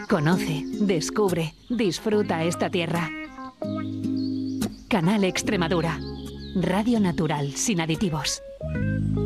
Conoce, descubre, disfruta esta tierra. Canal Extremadura. Radio natural, sin aditivos.